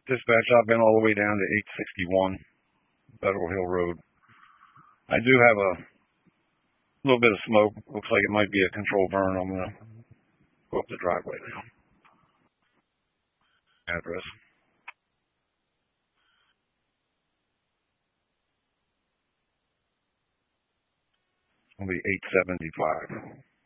Dispatch, I've been all the way down to 861 Federal Hill Road. I do have a little bit of smoke. Looks like it might be a controlled burn. I'm going to go up the driveway now. Address. It's going to be 875.